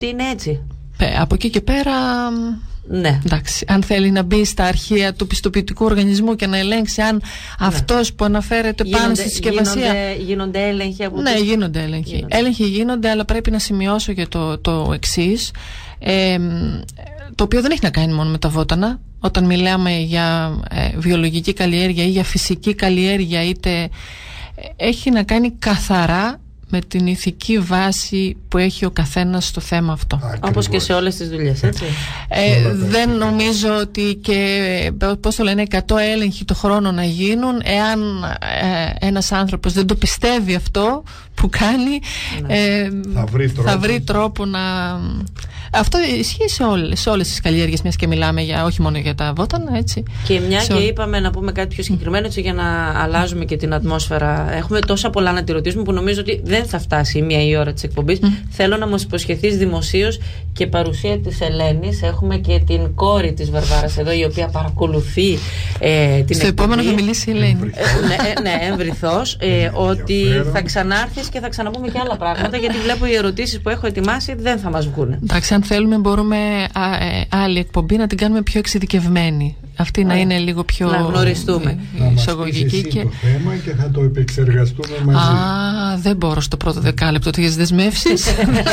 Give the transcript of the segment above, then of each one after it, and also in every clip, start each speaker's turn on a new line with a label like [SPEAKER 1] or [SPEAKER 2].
[SPEAKER 1] είναι έτσι.
[SPEAKER 2] Από εκεί και πέρα,
[SPEAKER 1] ναι.
[SPEAKER 2] Εντάξει, αν θέλει να μπει στα αρχεία του πιστοποιητικού οργανισμού και να ελέγξει αν αυτός που αναφέρεται πάνω στη συσκευασία.
[SPEAKER 1] Γίνονται έλεγχοι από
[SPEAKER 2] ναι, γίνονται έλεγχοι. Έλεγχοι γίνονται, αλλά πρέπει να σημειώσω και το εξής, το οποίο δεν έχει να κάνει μόνο με τα βότανα. Όταν μιλάμε για βιολογική καλλιέργεια ή για φυσική καλλιέργεια, είτε έχει να κάνει καθαρά με την ηθική βάση που έχει ο καθένας στο θέμα αυτό.
[SPEAKER 1] Όπως και σε όλες τις δουλειές, έτσι.
[SPEAKER 2] Δεν νομίζω ότι και, πώς το λένε, 100 έλεγχοι το χρόνο να γίνουν, εάν ένας άνθρωπος δεν το πιστεύει αυτό που κάνει, θα βρει τρόπο να... Αυτό ισχύει σε όλες τις καλλιέργειες, μιας και μιλάμε όχι μόνο για τα βότανα, έτσι.
[SPEAKER 1] Και μια και είπαμε να πούμε κάτι πιο συγκεκριμένο, έτσι, για να αλλάζουμε και την ατμόσφαιρα. Έχουμε τόσα πολλά να τη ρωτήσουμε που νομίζω ότι δεν θα φτάσει η 1 η ώρα της εκπομπής. Θέλω να μας υποσχεθείς δημοσίως και παρουσία της Ελένης. Έχουμε και την κόρη της Βαρβάρας εδώ, η οποία παρακολουθεί την εκπομπή.
[SPEAKER 2] Στο επόμενο θα μιλήσει η Ελένη.
[SPEAKER 1] Ναι, εμβριθώς. Ότι θα ξανάρθεις και θα ξαναπούμε και άλλα πράγματα, γιατί βλέπω οι ερωτήσεις που έχω ετοιμάσει δεν θα μας βγουν.
[SPEAKER 2] Εντάξει, αν θέλουμε μπορούμε άλλη εκπομπή να την κάνουμε πιο εξειδικευμένη. Αυτή να είναι λίγο πιο...
[SPEAKER 1] Να γνωριστούμε.
[SPEAKER 2] Εισαγωγική
[SPEAKER 3] και... το θέμα και θα το επεξεργαστούμε μαζί.
[SPEAKER 2] Δεν μπορώ στο πρώτο δεκάλεπτο ότι έχεις δεσμεύσεις.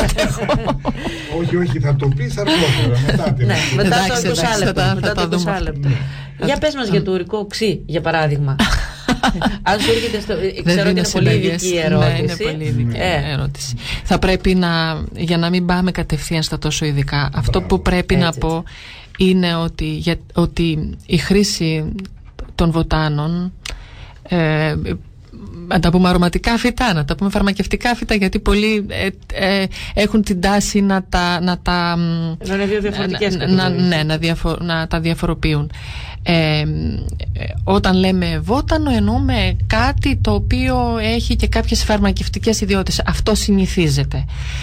[SPEAKER 3] Όχι, θα το πεις αργότερα.
[SPEAKER 1] Μετά το 20 λεπτό. Για πες μας για το ουρικό οξύ, για παράδειγμα. Αν σου έρχεται ξέρω ότι είναι πολύ ειδική ερώτηση.
[SPEAKER 2] Ναι, είναι πολύ ειδική ερώτηση. Θα πρέπει για να μην πάμε κατευθείαν στα τόσο ειδικά, αυτό που πρέπει να πω είναι ότι η χρήση των βοτάνων, να τα πούμε αρωματικά φυτά, να τα πούμε φαρμακευτικά φυτά, γιατί πολλοί έχουν την τάση να τα διαφοροποιούν. Όταν λέμε βότανο εννοούμε κάτι το οποίο έχει και κάποιες φαρμακευτικές ιδιότητες. Αυτό συνηθίζεται.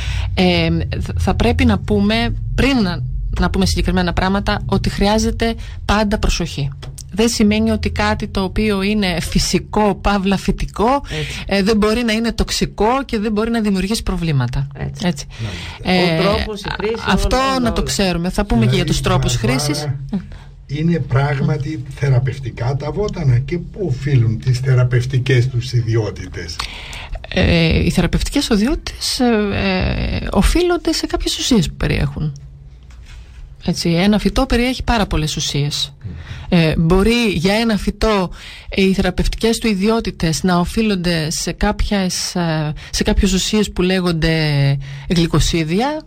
[SPEAKER 2] Θα πρέπει να πούμε, πριν να πούμε συγκεκριμένα πράγματα, ότι χρειάζεται πάντα προσοχή. Δεν σημαίνει ότι κάτι το οποίο είναι φυσικό, παύλα φυτικό, δεν μπορεί να είναι τοξικό και δεν μπορεί να δημιουργήσει προβλήματα. Έτσι.
[SPEAKER 1] Ο τρόπος, η χρήση,
[SPEAKER 2] αυτό να το ξέρουμε. Θα πούμε και για τους τρόπους χρήσης.
[SPEAKER 3] Είναι πράγματι θεραπευτικά τα βότανα και πού οφείλουν τις θεραπευτικές τους ιδιότητες?
[SPEAKER 2] Οι θεραπευτικές ιδιότητες οφείλονται σε κάποιες ουσίες που περιέχουν. Έτσι, ένα φυτό περιέχει πάρα πολλές ουσίες. Μπορεί για ένα φυτό οι θεραπευτικές του ιδιότητες να οφείλονται σε κάποιες ουσίες που λέγονται γλυκοσίδια.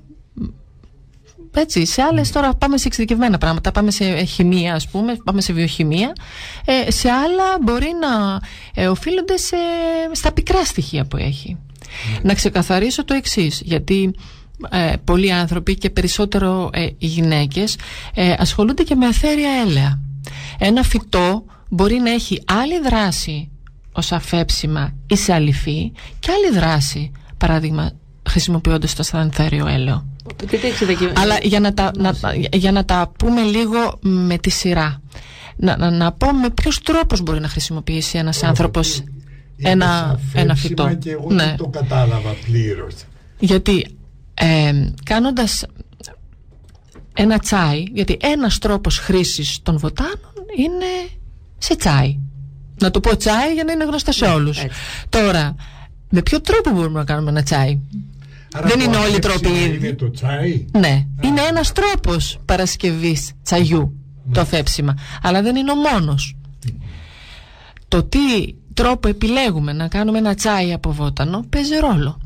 [SPEAKER 2] Έτσι, σε άλλες τώρα πάμε σε εξειδικευμένα πράγματα, πάμε σε χημεία, ας πούμε, πάμε σε βιοχημεία. Σε άλλα μπορεί να οφείλονται στα πικρά στοιχεία που έχει. Να ξεκαθαρίσω το εξής, γιατί πολλοί άνθρωποι και περισσότερο οι γυναίκες ασχολούνται και με αιθέρια έλαια. Ένα φυτό μπορεί να έχει άλλη δράση ως αφέψιμα ή σε αληφή και άλλη δράση, παράδειγμα, χρησιμοποιώντας το σαν αιθέριο έλαιο. Αλλά για να τα πούμε λίγο με τη σειρά, να πω με ποιους τρόπους μπορεί να χρησιμοποιήσει ένας άνθρωπος ένα φυτό.
[SPEAKER 3] Και εγώ δεν το κατάλαβα πλήρως.
[SPEAKER 2] Γιατί κάνοντας ένα τσάι, γιατί ένας τρόπος χρήσης των βοτάνων είναι σε τσάι. Να το πω τσάι για να είναι γνωστό σε όλους. Τώρα, με ποιο τρόπο μπορούμε να κάνουμε ένα τσάι?
[SPEAKER 3] Άρα
[SPEAKER 2] δεν είναι όλοι οι τρόποι.
[SPEAKER 3] Είναι το τσάι.
[SPEAKER 2] Ναι, είναι ένας τρόπος παρασκευής τσαγιού, το αφέψιμα. Αλλά δεν είναι ο μόνος. Το τι τρόπο επιλέγουμε να κάνουμε ένα τσάι από βότανο παίζει ρόλο.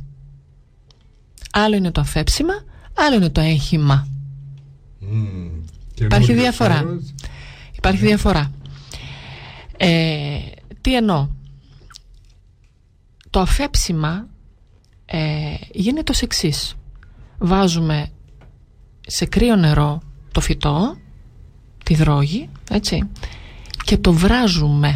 [SPEAKER 2] Άλλο είναι το αφέψιμα, άλλο είναι το έγχημα. Υπάρχει διαφορά. Υπάρχει διαφορά. Τι εννοώ? Το αφέψιμα γίνεται ως εξής. Βάζουμε σε κρύο νερό το φυτό, τη δρόγη, έτσι, και το βράζουμε.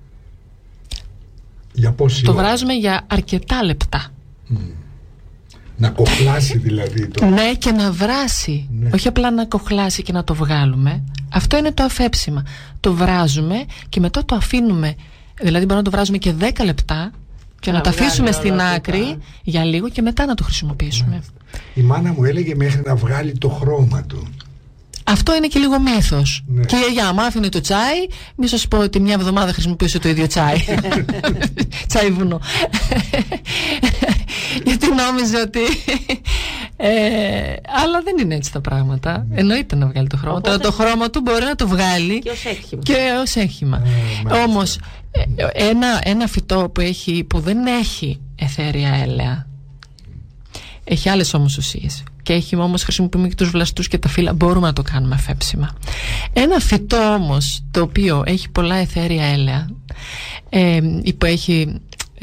[SPEAKER 3] Για πόση
[SPEAKER 2] το
[SPEAKER 3] ώρα?
[SPEAKER 2] βράζουμε για αρκετά λεπτά.
[SPEAKER 3] Να κοχλάσει δηλαδή το...
[SPEAKER 2] Ναι, και να βράσει. Ναι. Όχι απλά να κοχλάσει και να το βγάλουμε. Αυτό είναι το αφέψιμα. Το βράζουμε και μετά το αφήνουμε. Δηλαδή μπορούμε να το βράζουμε και 10 λεπτά και να το αφήσουμε στην άκρη για λίγο και μετά να το χρησιμοποιήσουμε.
[SPEAKER 3] Η μάνα μου έλεγε μέχρι να βγάλει το χρώμα του.
[SPEAKER 2] Αυτό είναι και λίγο μύθος.
[SPEAKER 3] Ναι.
[SPEAKER 2] Και η γιαγιά μου άφηνε το τσάι. Μη σας πω ότι μια εβδομάδα χρησιμοποιούσε το ίδιο τσάι. Τσάι βουνό. Γιατί νόμιζε ότι... αλλά δεν είναι έτσι τα πράγματα. Εννοείται να βγάλει το χρώμα. Τώρα το χρώμα του μπορεί να το βγάλει
[SPEAKER 1] και ως
[SPEAKER 2] έγχυμα. Όμως ένα φυτό που δεν έχει αιθέρια έλαια, έχει άλλες όμως ουσίες, και έχει όμως, χρησιμοποιούμε και τους βλαστούς και τα φύλλα, μπορούμε να το κάνουμε αφέψιμα. Ένα φυτό όμως το οποίο έχει πολλά αιθέρια έλαια, ή που έχει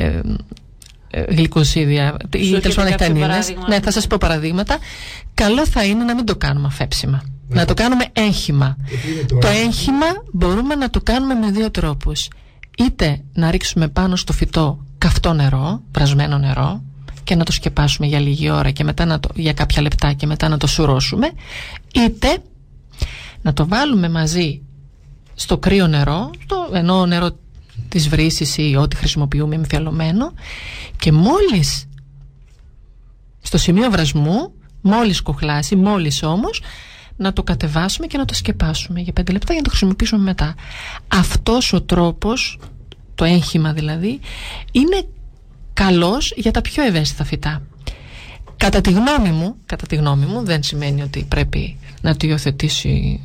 [SPEAKER 2] γλυκοσίδια ή τέλος πάντων έχει τανίνες, ναι, θα σας πω παραδείγματα, καλό θα είναι να μην το κάνουμε αφέψιμα, να το κάνουμε έγχυμα. Το έγχυμα μπορούμε να το κάνουμε με δύο τρόπους. Είτε να ρίξουμε πάνω στο φυτό καυτό νερό, βρασμένο νερό, και να το σκεπάσουμε για λίγη ώρα και μετά για κάποια λεπτά και μετά να το σουρώσουμε, είτε να το βάλουμε μαζί στο κρύο νερό, ενώ νερό της βρύσης ή ό,τι χρησιμοποιούμε εμφιαλωμένο, και μόλις στο σημείο βρασμού, μόλις κοχλάσει, μόλις όμως, να το κατεβάσουμε και να το σκεπάσουμε για 5 λεπτά για να το χρησιμοποιήσουμε μετά. Αυτός ο τρόπος, το έγχυμα δηλαδή, είναι καλός για τα πιο ευαίσθητα φυτά. Κατά τη γνώμη μου, δεν σημαίνει ότι πρέπει να το υιοθετήσει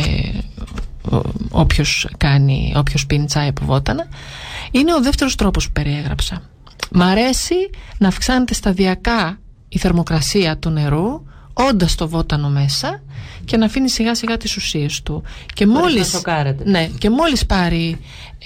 [SPEAKER 2] όποιος πίνει τσάι από βότανα. Είναι ο δεύτερος τρόπος που περιέγραψα. Μ' αρέσει να αυξάνεται σταδιακά η θερμοκρασία του νερού, όντας το βότανο μέσα, και να αφήνει σιγά σιγά τις ουσίες του. Και μόλις πάρει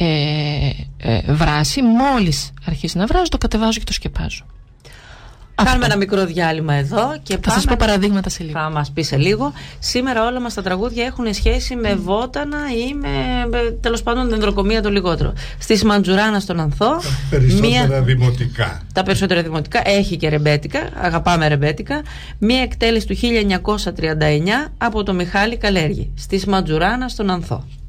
[SPEAKER 2] βράση, μόλις αρχίσει να βράζει, το κατεβάζω και το σκεπάζω.
[SPEAKER 1] Κάνουμε ένα μικρό διάλειμμα εδώ και
[SPEAKER 2] θα σας πω παραδείγματα σε λίγο.
[SPEAKER 1] Θα μας πει σε λίγο. Σήμερα όλα μας τα τραγούδια έχουν σχέση με βότανα ή με, τέλος πάντων, δεντροκομεία το λιγότερο. Στη Σμαντζουράνα στον Ανθό.
[SPEAKER 3] Τα περισσότερα δημοτικά.
[SPEAKER 1] Τα περισσότερα δημοτικά. Έχει και ρεμπέτικα. Αγαπάμε ρεμπέτικα. Μία εκτέλεση του 1939 από το Μιχάλη Καλέργη. Στη Σμαντζουράνα στον Ανθό.